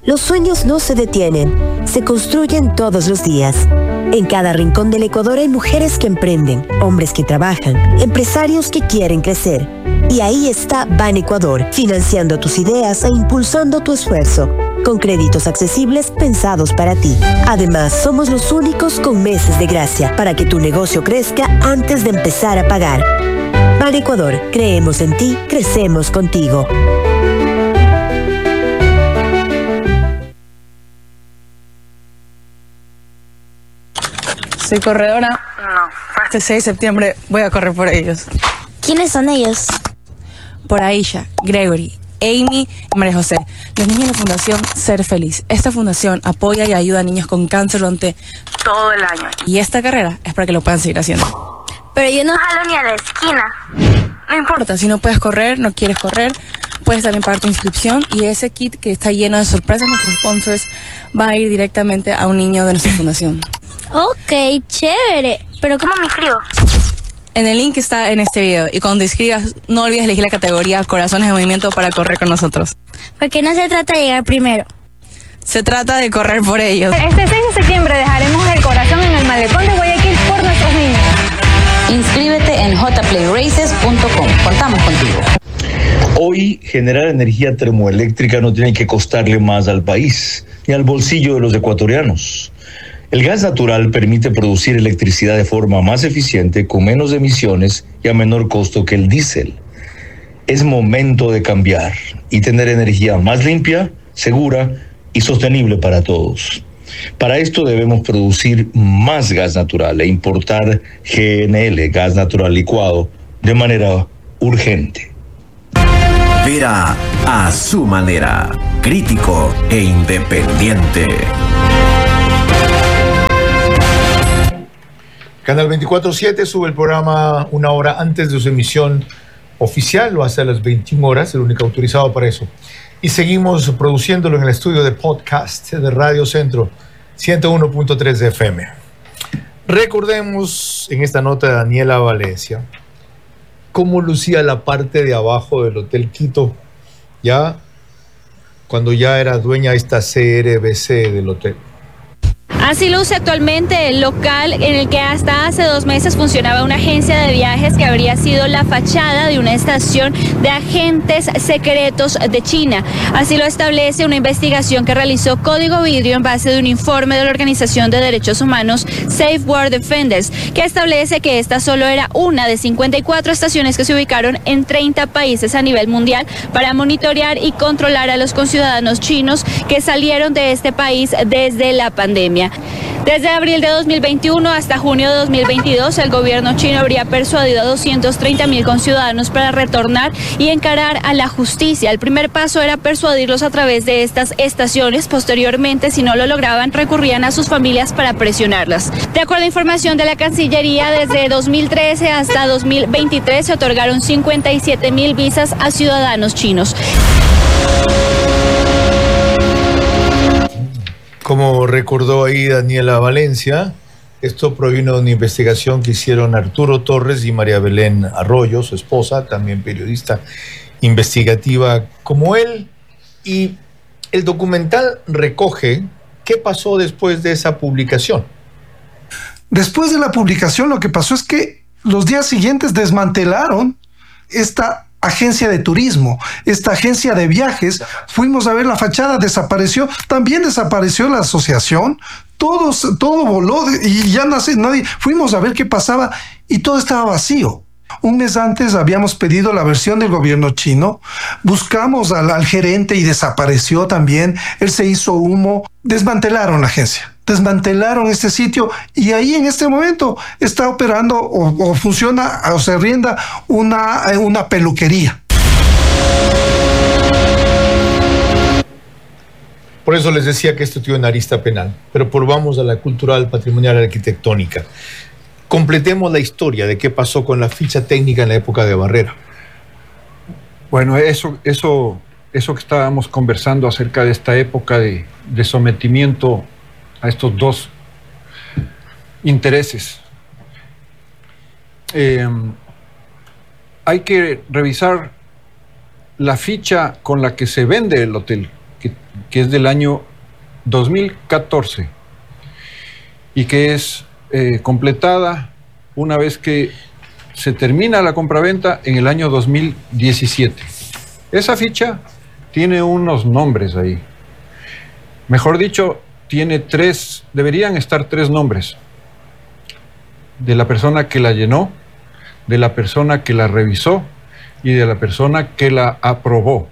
Los sueños no se detienen, se construyen todos los días. En cada rincón del Ecuador hay mujeres que emprenden, hombres que trabajan, empresarios que quieren crecer. Y ahí está Ban Ecuador, financiando tus ideas e impulsando tu esfuerzo, con créditos accesibles pensados para ti. Además, somos los únicos con meses de gracia para que tu negocio crezca antes de empezar a pagar. Ban Ecuador, creemos en ti, crecemos contigo. Soy corredora. No. Este 6 de septiembre voy a correr por ellos. ¿Quiénes son ellos? Por Aisha, Gregory, Amy y María José, los niños de la Fundación Ser Feliz. Esta fundación apoya y ayuda a niños con cáncer durante todo el año. Y esta carrera es para que lo puedan seguir haciendo. Pero yo no jalo ni a la esquina. No importa, si no puedes correr, no quieres correr, puedes también pagar tu inscripción y ese kit que está lleno de sorpresas, nuestros sponsors, va a ir directamente a un niño de nuestra fundación. Ok, chévere. Pero ¿cómo me inscribo? En el link que está en este video y cuando te inscribas no olvides elegir la categoría Corazones de Movimiento para correr con nosotros. Porque no se trata de llegar primero. Se trata de correr por ellos. Este 6 de septiembre dejaremos el corazón en el malecón de Guayaquil por nuestros niños. Inscríbete en jplayraces.com. Contamos contigo. Hoy, generar energía termoeléctrica no tiene que costarle más al país ni al bolsillo de los ecuatorianos. El gas natural permite producir electricidad de forma más eficiente, con menos emisiones y a menor costo que el diésel. Es momento de cambiar y tener energía más limpia, segura y sostenible para todos. Para esto debemos producir más gas natural e importar GNL, gas natural licuado, de manera urgente. Vera a su manera, crítico e independiente. Canal 24/7 sube el programa una hora antes de su emisión oficial, lo hace a las 21 horas, el único autorizado para eso. Y seguimos produciéndolo en el estudio de podcast de Radio Centro 101.3 de FM. Recordemos en esta nota de Daniela Valencia cómo lucía la parte de abajo del Hotel Quito, ya cuando ya era dueña esta CRBC del hotel. Así luce actualmente el local en el que hasta hace 2 meses funcionaba una agencia de viajes que habría sido la fachada de una estación de agentes secretos de China. Así lo establece una investigación que realizó Código Vidrio en base de un informe de la Organización de Derechos Humanos Safeguard Defenders, que establece que esta solo era una de 54 estaciones que se ubicaron en 30 países a nivel mundial para monitorear y controlar a los conciudadanos chinos que salieron de este país desde la pandemia. Desde abril de 2021 hasta junio de 2022, el gobierno chino habría persuadido a 230,000 conciudadanos para retornar y encarar a la justicia. El primer paso era persuadirlos a través de estas estaciones. Posteriormente, si no lo lograban, recurrían a sus familias para presionarlas. De acuerdo a información de la Cancillería, desde 2013 hasta 2023 se otorgaron 57,000 visas a ciudadanos chinos. Como recordó ahí Daniela Valencia, esto provino de una investigación que hicieron Arturo Torres y María Belén Arroyo, su esposa, también periodista investigativa como él, y el documental recoge qué pasó después de esa publicación. Después de la publicación, lo que pasó es que los días siguientes desmantelaron esta agencia de turismo, esta agencia de viajes. Fuimos a ver la fachada, desapareció, también desapareció la asociación, todo voló y ya nadie, fuimos a ver qué pasaba y todo estaba vacío. Un mes antes habíamos pedido la versión del gobierno chino, buscamos al gerente y desapareció también, él se hizo humo, desmantelaron la agencia. Desmantelaron este sitio y ahí en este momento está operando o funciona o se arrienda una peluquería. Por eso les decía que esto tiene una arista penal, pero volvamos a la cultural, patrimonial, arquitectónica. Completemos la historia de qué pasó con la ficha técnica en la época de Barrera. Bueno, eso que estábamos conversando acerca de esta época de sometimiento a estos dos intereses. Hay que revisar la ficha con la que se vende el hotel, que que es del año 2014 y que es completada una vez que se termina la compraventa en el año 2017. Esa ficha tiene unos nombres ahí. Mejor dicho, tiene deberían estar 3 nombres. De la persona que la llenó, de la persona que la revisó y de la persona que la aprobó.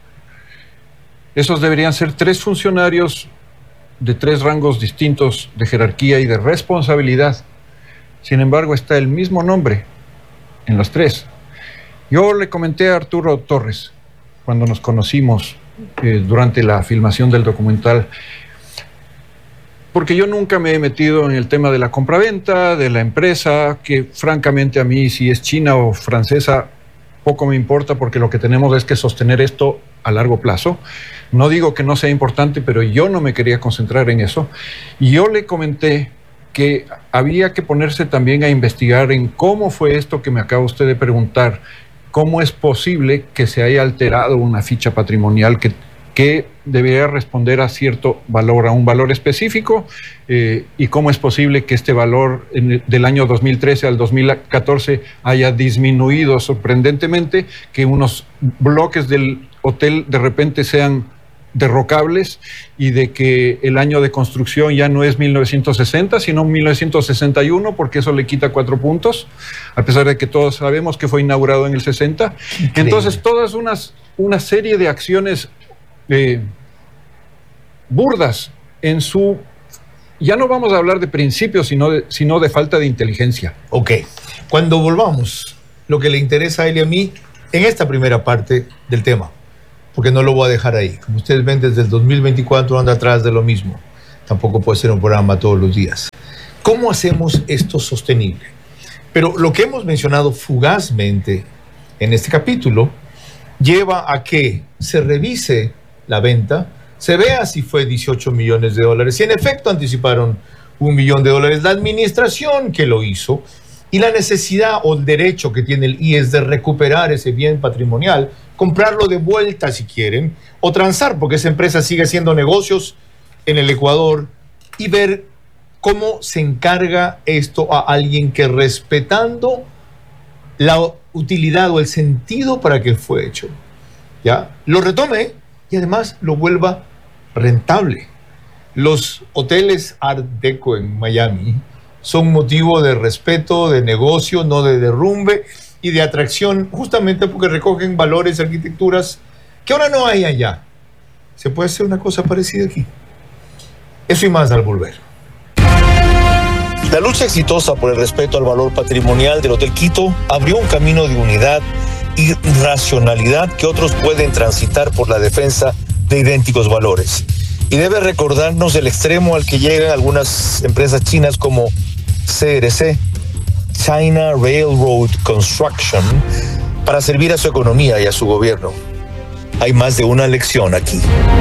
Esos deberían ser 3 funcionarios de 3 rangos distintos de jerarquía y de responsabilidad. Sin embargo, está el mismo nombre en los 3. Yo le comenté a Arturo Torres, cuando nos conocimos durante la filmación del documental, porque yo nunca me he metido en el tema de la compraventa, de la empresa, que francamente a mí, si es china o francesa, poco me importa, porque lo que tenemos es que sostener esto a largo plazo. No digo que no sea importante, pero yo no me quería concentrar en eso. Y yo le comenté que había que ponerse también a investigar en cómo fue esto que me acaba usted de preguntar, cómo es posible que se haya alterado una ficha patrimonial que debería responder a cierto valor, a un valor específico, y cómo es posible que este valor del año 2013 al 2014 haya disminuido sorprendentemente, que unos bloques del hotel de repente sean derrocables y de que el año de construcción ya no es 1960 sino 1961, porque eso le quita 4 puntos, a pesar de que todos sabemos que fue inaugurado en el 60. Increíble. Entonces todas una serie de acciones burdas en su... Ya no vamos a hablar de principios, sino de falta de inteligencia. Ok, cuando volvamos, lo que le interesa a él y a mí en esta primera parte del tema, porque no lo voy a dejar ahí. Como ustedes ven, desde el 2024 anda atrás de lo mismo. Tampoco puede ser un programa todos los días. ¿Cómo hacemos esto sostenible? Pero lo que hemos mencionado fugazmente en este capítulo lleva a que se revise la venta, se vea si fue 18 millones de dólares, si en efecto anticiparon $1 millón, la administración que lo hizo, y la necesidad o el derecho que tiene el IES de recuperar ese bien patrimonial, comprarlo de vuelta si quieren, o transar, porque esa empresa sigue haciendo negocios en el Ecuador, y ver cómo se encarga esto a alguien que, respetando la utilidad o el sentido para que fue hecho, ¿ya?, lo retome y además lo vuelva rentable. Los hoteles Art Deco en Miami son motivo de respeto, de negocio, no de derrumbe y de atracción, justamente porque recogen valores, arquitecturas que ahora no hay allá. ¿Se puede hacer una cosa parecida aquí? Eso y más al volver. La lucha exitosa por el respeto al valor patrimonial del Hotel Quito abrió un camino de unidad y racionalidad que otros pueden transitar por la defensa de idénticos valores. Y debe recordarnos el extremo al que llegan algunas empresas chinas como CRC, China Railroad Construction, para servir a su economía y a su gobierno. Hay más de una lección aquí.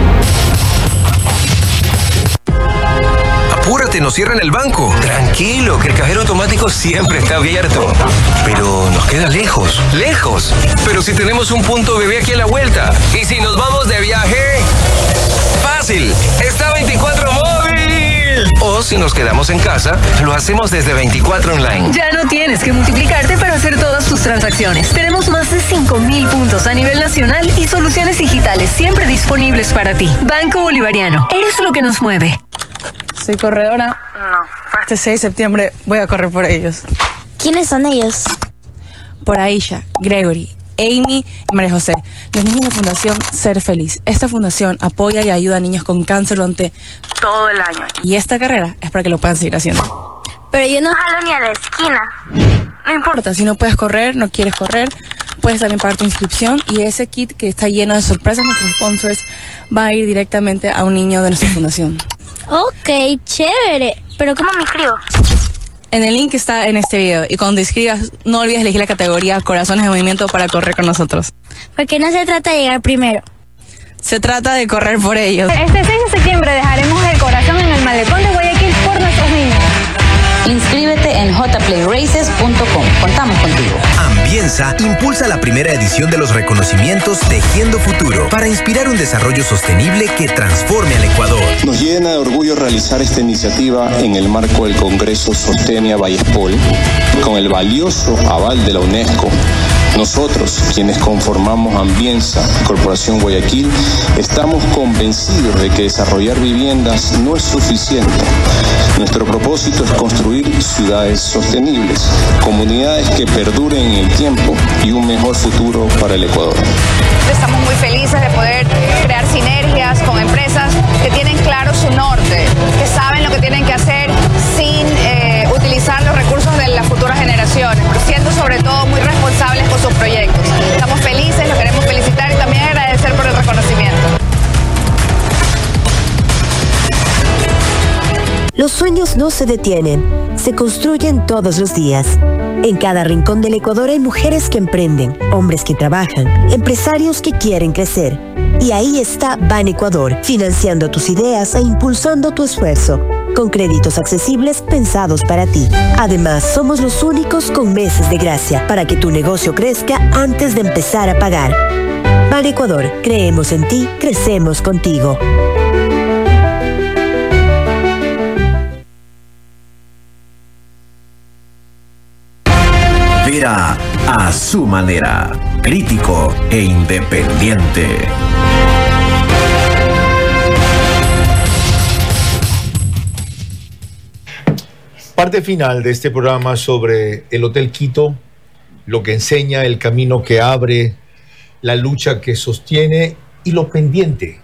Apúrate, nos cierran el banco. Tranquilo, que el cajero automático siempre está abierto. Pero nos queda lejos, lejos. Pero si tenemos un punto bebé aquí a la vuelta. ¿Y si nos vamos de viaje? ¡Fácil! ¡Está 24 móvil! O si nos quedamos en casa, lo hacemos desde 24 online. Ya no tienes que multiplicarte para hacer todas tus transacciones. Tenemos más de 5,000 puntos a nivel nacional y soluciones digitales siempre disponibles para ti. Banco Bolivariano, eres lo que nos mueve. Soy corredora. No. Este 6 de septiembre voy a correr por ellos. ¿Quiénes son ellos? Por Aisha, Gregory, Amy y María José, los niños de la Fundación Ser Feliz. Esta fundación apoya y ayuda a niños con cáncer durante todo el año. Y esta carrera es para que lo puedan seguir haciendo. Pero yo no jalo ni a la esquina. No importa, si no puedes correr, no quieres correr, puedes también pagar tu inscripción y ese kit que está lleno de sorpresas, nuestros sponsors, va a ir directamente a un niño de nuestra fundación. Ok, chévere. ¿Pero cómo me inscribo? En el link que está en este video. Y cuando te inscribas, no olvides elegir la categoría Corazones de Movimiento para correr con nosotros. Porque no se trata de llegar primero. Se trata de correr por ellos. Este 6 de septiembre dejaremos el corazón en el malecón de Guayaquil por nuestros niños. Inscríbete en jplayraces.com. Contamos contigo. Ambienza impulsa la primera edición de los reconocimientos Tejiendo Futuro para inspirar un desarrollo sostenible que transforme al Ecuador. Nos llena de orgullo realizar esta iniciativa en el marco del Congreso Sostenia Vallespol, con el valioso aval de la UNESCO. Nosotros, quienes conformamos Ambienza, Corporación Guayaquil, estamos convencidos de que desarrollar viviendas no es suficiente. Nuestro propósito es construir ciudades sostenibles, comunidades que perduren en el tiempo y un mejor futuro para el Ecuador. Estamos muy felices de poder crear sinergias con empresas que tienen claro su norte, que saben lo que tienen que hacer sin utilizar los recursos de las futuras generaciones, pero siendo sobre todo muy responsables con sus proyectos. Estamos felices, los queremos felicitar y también agradecer por el reconocimiento. Los sueños no se detienen, se construyen todos los días. En cada rincón del Ecuador hay mujeres que emprenden, hombres que trabajan, empresarios que quieren crecer. Y ahí está Ban Ecuador, financiando tus ideas e impulsando tu esfuerzo, con créditos accesibles pensados para ti. Además, somos los únicos con meses de gracia para que tu negocio crezca antes de empezar a pagar. Ban Ecuador, creemos en ti, crecemos contigo. Vera a su manera, crítico e independiente. Parte final de este programa sobre el Hotel Quito, lo que enseña, el camino que abre, la lucha que sostiene y lo pendiente.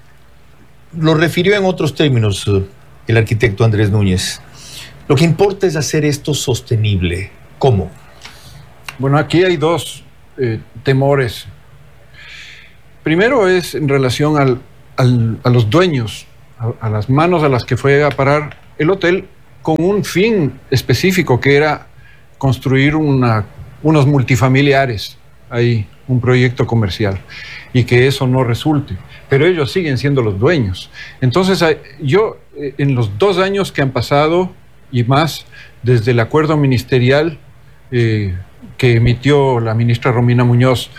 Lo refirió en otros términos el arquitecto Andrés Núñez. Lo que importa es hacer esto sostenible. ¿Cómo? Bueno, aquí hay dos temores. Primero es en relación a los dueños, a las manos a las que fue a parar el hotel con un fin específico que era construir unos multifamiliares, ahí un proyecto comercial, y que eso no resulte. Pero ellos siguen siendo los dueños. Entonces, yo en los 2 años que han pasado y más, desde el acuerdo ministerial que emitió la ministra Romina Muñoz,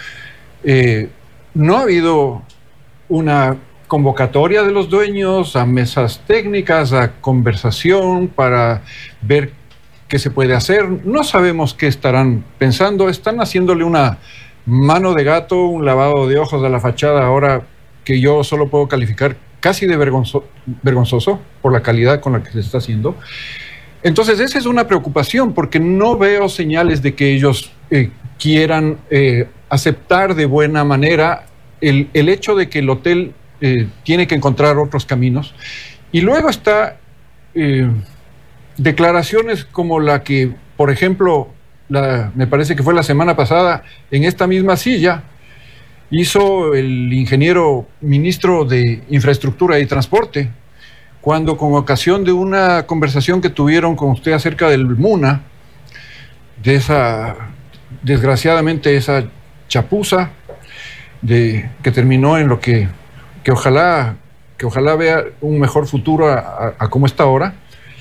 no ha habido una convocatoria de los dueños a mesas técnicas, a conversación para ver qué se puede hacer. No sabemos qué estarán pensando. Están haciéndole una mano de gato, un lavado de ojos a la fachada ahora que yo solo puedo calificar casi de vergonzoso por la calidad con la que se está haciendo. Entonces esa es una preocupación porque no veo señales de que ellos quieran aceptar de buena manera el hecho de que el hotel tiene que encontrar otros caminos. Y luego está declaraciones como la que, por ejemplo, me parece que fue la semana pasada, en esta misma silla, hizo el ingeniero ministro de Infraestructura y Transporte, cuando con ocasión de una conversación que tuvieron con usted acerca del MUNA, de desgraciadamente esa chapuza que terminó en lo que ojalá vea un mejor futuro a cómo está ahora.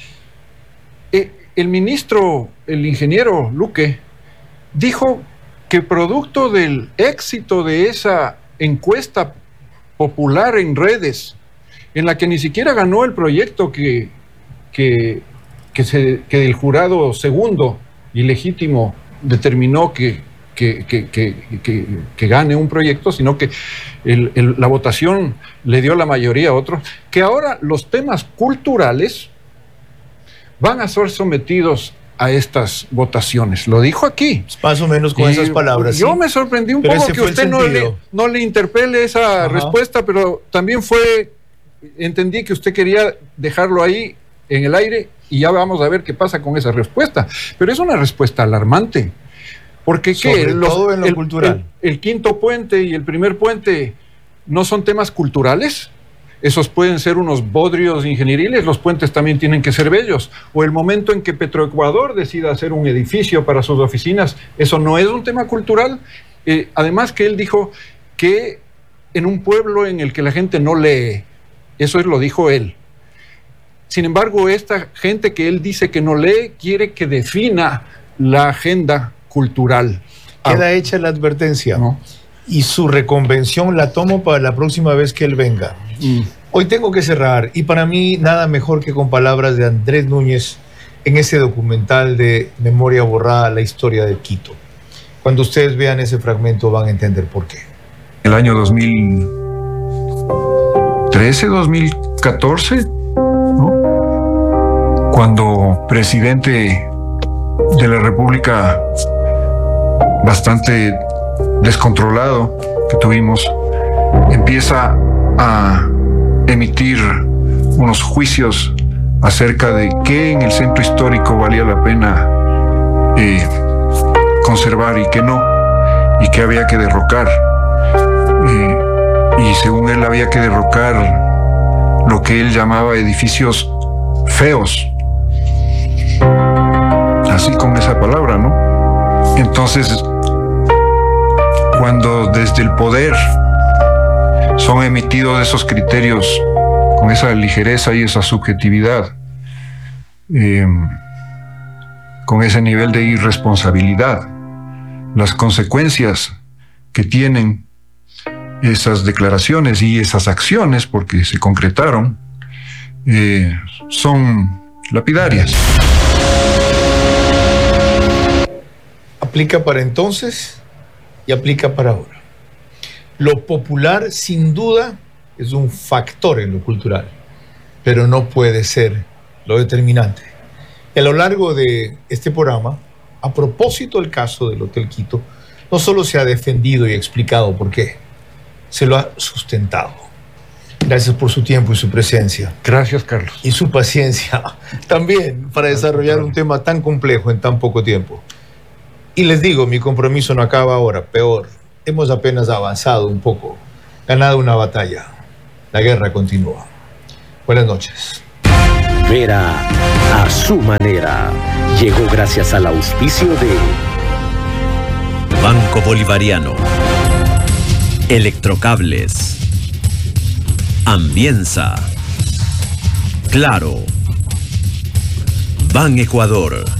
El ingeniero Luque, dijo que producto del éxito de esa encuesta popular en redes, en la que ni siquiera ganó el proyecto que el jurado segundo y legítimo determinó que gane un proyecto, sino que la votación le dio la mayoría a otros, que ahora los temas culturales van a ser sometidos a estas votaciones. Lo dijo aquí. Más o menos con esas palabras. Yo me sorprendí un poco que usted no le interpele esa respuesta, pero también entendí que usted quería dejarlo ahí en el aire y ya vamos a ver qué pasa con esa respuesta. Pero es una respuesta alarmante. Porque todo en lo cultural. El quinto puente y el primer puente no son temas culturales. Esos pueden ser unos bodrios ingenieriles, los puentes también tienen que ser bellos. O el momento en que Petroecuador decida hacer un edificio para sus oficinas, eso no es un tema cultural. Además que él dijo que en un pueblo en el que la gente no lee, eso lo dijo él, Sin embargo, esta gente que él dice que no lee, quiere que defina la agenda cultural. Queda hecha la advertencia. No. Y su reconvención la tomo para la próxima vez que él venga. Hoy tengo que cerrar, y para mí nada mejor que con palabras de Andrés Núñez en ese documental de Memoria Borrada, la historia de Quito. Cuando ustedes vean ese fragmento van a entender por qué. El año 2013, 2014, ¿no? Cuando presidente de la República, bastante descontrolado que tuvimos, empieza a emitir unos juicios acerca de qué en el centro histórico valía la pena conservar y qué no, y qué había que derrocar. Y según él había que derrocar lo que él llamaba edificios feos, así con esa palabra, ¿no? Entonces, cuando desde el poder son emitidos esos criterios con esa ligereza y esa subjetividad, con ese nivel de irresponsabilidad, las consecuencias que tienen esas declaraciones y esas acciones, porque se concretaron, son lapidarias. Aplica para entonces y aplica para ahora. Lo popular, sin duda, es un factor en lo cultural, pero no puede ser lo determinante. Y a lo largo de este programa, a propósito del caso del Hotel Quito, no solo se ha defendido y explicado por qué, se lo ha sustentado. Gracias por su tiempo y su presencia. Gracias, Carlos. Y su paciencia también para desarrollar un tema tan complejo en tan poco tiempo. Y les digo, mi compromiso no acaba ahora, peor. Hemos apenas avanzado un poco, ganado una batalla. La guerra continúa. Buenas noches. Vera a su manera. Llegó gracias al auspicio de Banco Bolivariano, Electrocables, Ambienza, Claro, Ban Ecuador.